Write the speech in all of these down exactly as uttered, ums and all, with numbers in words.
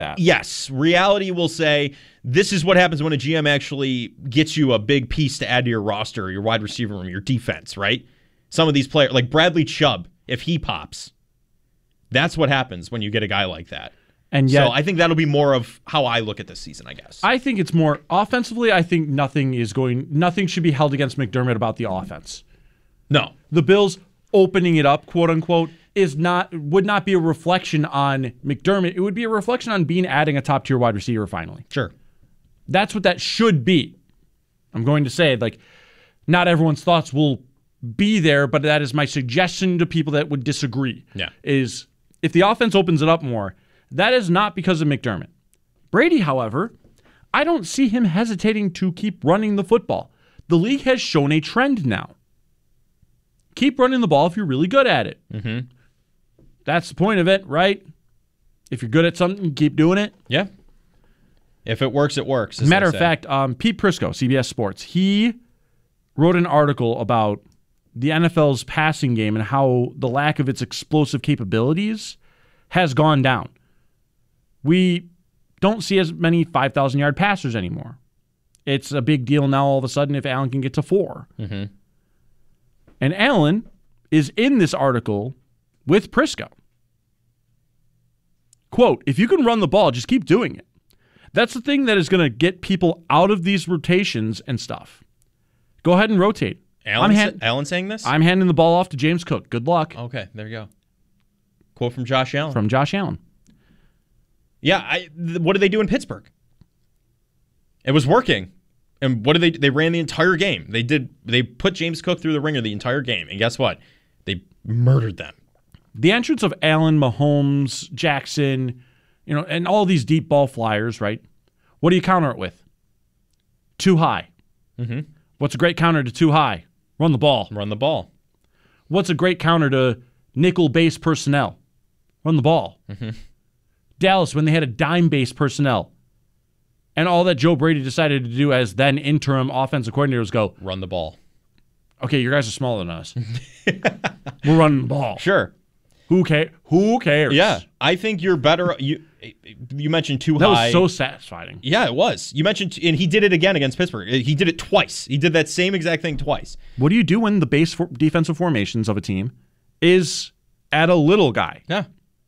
that. Yes. Reality will say this is what happens when a G M actually gets you a big piece to add to your roster, your wide receiver room, your defense, right? Some of these players, like Bradley Chubb, if he pops, that's what happens when you get a guy like that. And yet, so I think that'll be more of how I look at this season, I guess. I think it's more offensively. I think nothing is going. Nothing should be held against McDermott about the offense. No, the Bills opening it up, quote unquote, is not would not be a reflection on McDermott. It would be a reflection on Bean adding a top tier wide receiver. Finally, sure, that's what that should be. I'm going to say, like, not everyone's thoughts will be there, but that is my suggestion to people that would disagree. Yeah, is if the offense opens it up more. That is not because of McDermott. Brady, however, I don't see him hesitating to keep running the football. The league has shown a trend now. Keep running the ball if you're really good at it. Mm-hmm. That's the point of it, right? If you're good at something, keep doing it. Yeah. If it works, it works. Matter of fact, um, Pete Prisco, C B S Sports, he wrote an article about the N F L's passing game and how the lack of its explosive capabilities has gone down. We don't see as many five thousand yard passers anymore. It's a big deal now all of a sudden if Allen can get to four. Mm-hmm. And Allen is in this article with Prisco. Quote, if you can run the ball, just keep doing it. That's the thing that is going to get people out of these rotations and stuff. Go ahead and rotate. Allen, I'm hand- Allen saying this? I'm handing the ball off to James Cook. Good luck. Okay, there you go. Quote from Josh Allen. From Josh Allen. Yeah, I, th- what did they do in Pittsburgh? It was working. And what did they do? They ran the entire game. They did. They put James Cook through the ringer the entire game. And guess what? They murdered them. The entrance of Allen, Mahomes, Jackson, you know, and all these deep ball flyers, right? What do you counter it with? Too high. Mm-hmm. What's a great counter to too high? Run the ball. Run the ball. What's a great counter to nickel base personnel? Run the ball. Mm-hmm. Dallas, when they had a dime base personnel, and all that Joe Brady decided to do as then interim offensive coordinator was go, run the ball. Okay, you guys are smaller than us. We're running the ball. Sure. Who cares? Who cares? Yeah, I think you're better. You you mentioned too that high. That was so satisfying. Yeah, it was. You mentioned, and he did it again against Pittsburgh. He did it twice. He did that same exact thing twice. What do you do when the base for defensive formations of a team is at a little guy? Yeah.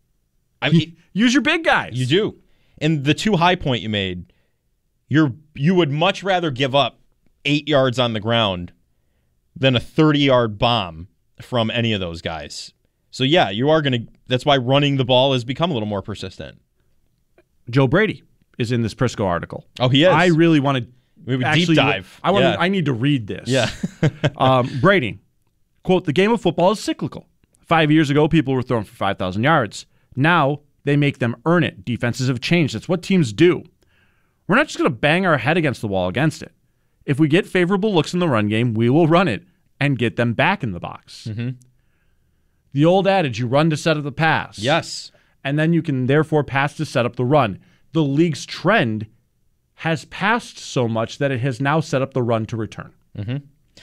I mean, use your big guys. You do. And the too high point you made, you're you would much rather give up eight yards on the ground than a thirty-yard bomb from any of those guys. So, yeah, you are going to – that's why running the ball has become a little more persistent. Joe Brady is in this Prisco article. Oh, he is? I really want to Maybe deep dive. I want. Yeah. I need to read this. Yeah. um, Brady, quote, the game of football is cyclical. Five years ago, people were throwing for five thousand yards. Now they make them earn it. Defenses have changed. That's what teams do. We're not just going to bang our head against the wall against it. If we get favorable looks in the run game, we will run it and get them back in the box. Mm-hmm. The old adage, you run to set up the pass. Yes. And then you can therefore pass to set up the run. The league's trend has passed so much that it has now set up the run to return. Mm-hmm.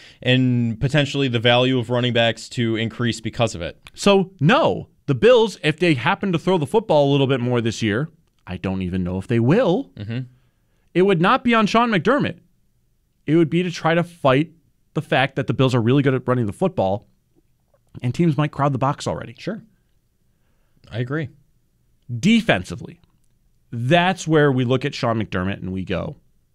And potentially the value of running backs to increase because of it. So, no. The Bills, if they happen to throw the football a little bit more this year, I don't even know if they will, mm-hmm. it would not be on Sean McDermott. It would be to try to fight the fact that the Bills are really good at running the football, and teams might crowd the box already. Sure. I agree. Defensively, that's where we look at Sean McDermott and we go,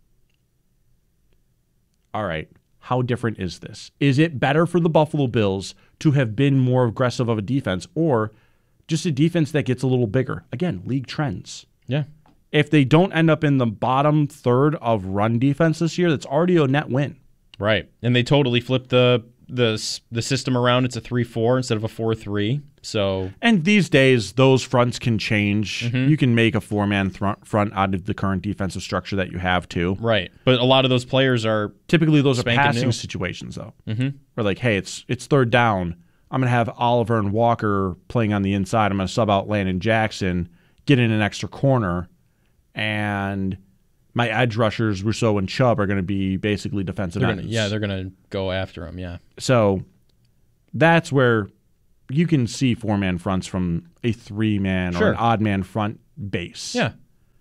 all right, how different is this? Is it better for the Buffalo Bills to have been more aggressive of a defense, or just a defense that gets a little bigger? Again, league trends. Yeah. If they don't end up in the bottom third of run defense this year, that's already a net win. Right. And they totally flipped the the the system around. It's a three four instead of a four three. So And these days, those fronts can change. Mm-hmm. You can make a four-man th- front out of the current defensive structure that you have, too. Right. But a lot of those players are Typically, those are spanking passing new. situations, though. Mm-hmm. Where, like, hey, it's it's third down. I'm going to have Oliver and Walker playing on the inside. I'm going to sub out Landon Jackson, get in an extra corner, and my edge rushers, Rousseau and Chubb, are going to be basically defensive They're ends. gonna, yeah, they're going to go after him, yeah. So that's where you can see four-man fronts from a three-man Sure. or an odd-man front base. Yeah.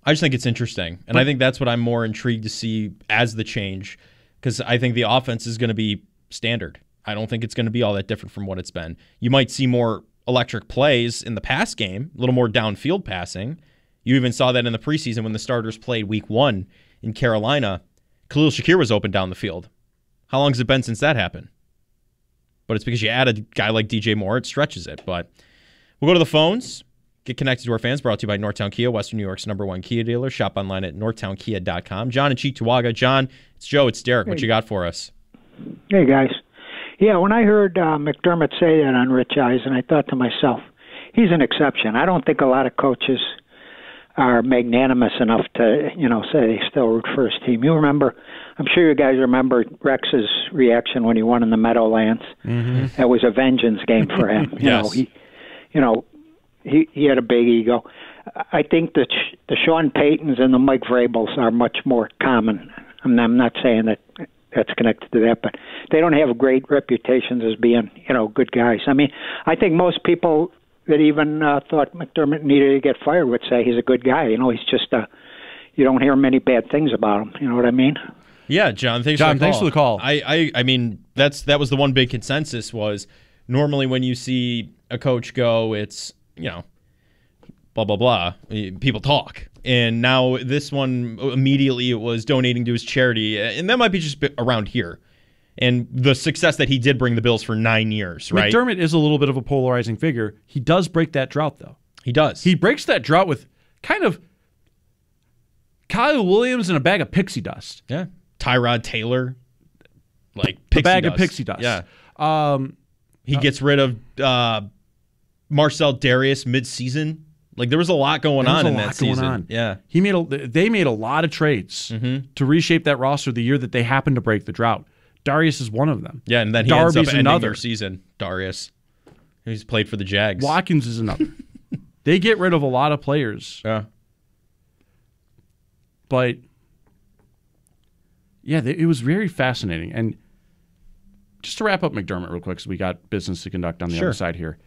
I just think it's interesting. And I think that's what I'm more intrigued to see as the change, because I think the offense is going to be standard. I don't think it's going to be all that different from what it's been. You might see more electric plays in the pass game, a little more downfield passing. You even saw that in the preseason when the starters played week one in Carolina. Khalil Shakir was open down the field. How long has it been since that happened? But it's because you add a guy like D J Moore, it stretches it. But we'll go to the phones. Get connected to our fans. Brought to you by Northtown Kia, Western New York's number one Kia dealer. Shop online at northtown kia dot com. John and Cheektowaga. John, it's Joe. It's Derek. Hey. What you got for us? Hey, guys. Yeah, when I heard uh, McDermott say that on Rich Eisen, I thought to myself, he's an exception. I don't think a lot of coaches are magnanimous enough to, you know, say they still root for his team. You remember, I'm sure you guys remember Rex's reaction when he won in the Meadowlands. Mm-hmm. That was a vengeance game for him. You yes. know, he, you know, he he had a big ego. I think the the Sean Paytons and the Mike Vrabels are much more common. I'm, I'm not saying that that's connected to that, but they don't have great reputations as being, you know, good guys. I mean, I think most people that even uh, thought McDermott needed to get fired would say he's a good guy. You know, he's just a, you don't hear many bad things about him. You know what I mean? Yeah, John, thanks John, for the call. thanks for the call. I, I, I mean, that's that was the one big consensus was normally when you see a coach go, it's, you know, blah, blah, blah. People talk. And now this one, immediately it was donating to his charity. And that might be just around here. And the success that he did bring the Bills for nine years, right? McDermott is a little bit of a polarizing figure. He does break that drought, though. He does. He breaks that drought with kind of Kyle Williams and a bag of pixie dust. Yeah. Tyrod Taylor, like pixie pixie the bag dust. of pixie dust. Yeah. Um, he uh, gets rid of uh, Marcel Darius midseason. Like there was a lot going on in that season. On. Yeah, he made a, they made a lot of trades mm-hmm. to reshape that roster the year that they happened to break the drought. Darius is one of them. Yeah, and then he Darby's ends up ending another their season. Darius, he's played for the Jags. Watkins is another. They get rid of a lot of players. Yeah, but yeah, they, it was very fascinating. And just to wrap up McDermott real quick, because we got business to conduct on the sure. other side here.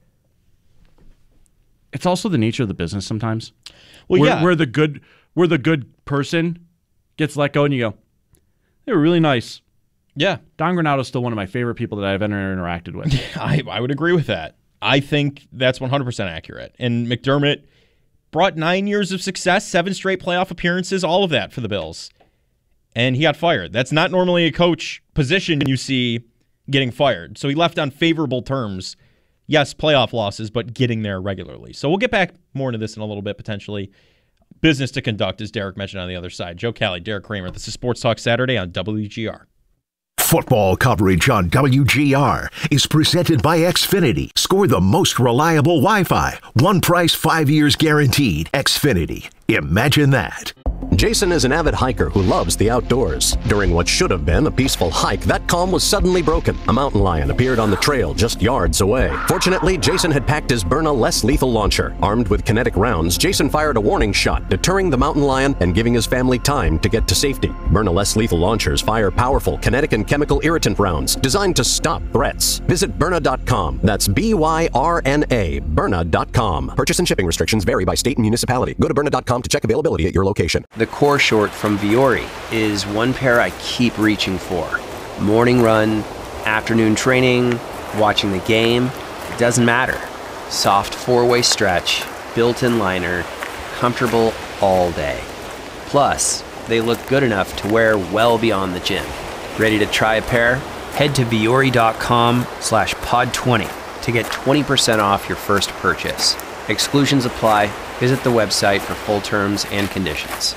It's also the nature of the business sometimes. Well, where, yeah. where the good, where the good person gets let go, and you go, they were really nice. Yeah, Don Granato is still one of my favorite people that I've ever interacted with. I, I would agree with that. I think that's one hundred percent accurate. And McDermott brought nine years of success, seven straight playoff appearances, all of that for the Bills. And he got fired. That's not normally a coach position you see getting fired. So he left on favorable terms. Yes, playoff losses, but getting there regularly. So we'll get back more into this in a little bit, potentially. Business to conduct, as Derek mentioned on the other side. Joe Kelly, Derek Kramer. This is Sports Talk Saturday on W G R. Football coverage on W G R is presented by Xfinity. Score the most reliable Wi-Fi. One price, five years guaranteed. Xfinity. Imagine that. Jason is an avid hiker who loves the outdoors. During what should have been a peaceful hike, that calm was suddenly broken. A mountain lion appeared on the trail just yards away. Fortunately, Jason had packed his Byrna less lethal launcher. Armed with kinetic rounds, Jason fired a warning shot, deterring the mountain lion and giving his family time to get to safety. Byrna less lethal launchers fire powerful kinetic and chemical irritant rounds designed to stop threats. Visit Byrna dot com. That's B Y R N A, Byrna dot com. Purchase and shipping restrictions vary by state and municipality. Go to Byrna dot com to check availability at your location. The core short from Vuori is one pair I keep reaching for. Morning run, afternoon training, watching the game, it doesn't matter. Soft four-way stretch, built-in liner, comfortable all day. Plus, they look good enough to wear well beyond the gym. Ready to try a pair? Head to Vuori dot com slash pod twenty to get twenty percent off your first purchase. Exclusions apply. Visit the website for full terms and conditions.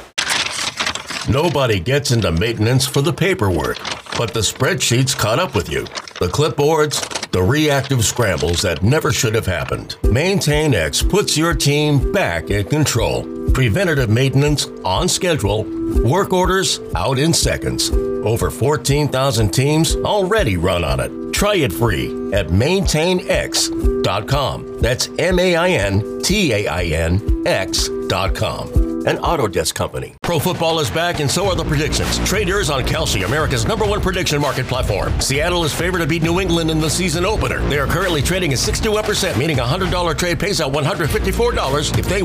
Nobody gets into maintenance for the paperwork, but the spreadsheets caught up with you. The clipboards, the reactive scrambles that never should have happened. MaintainX puts your team back in control. Preventative maintenance on schedule. Work orders out in seconds. Over fourteen thousand teams already run on it. Try it free at maintain x dot com. That's M A I N T A I N X dot com. An Autodesk company. Pro football is back, and so are the predictions. Trade yours on Kalshi, America's number one prediction market platform. Seattle is favored to beat New England in the season opener. They are currently trading at sixty-one percent, meaning a one hundred dollars trade pays out one hundred fifty-four dollars if they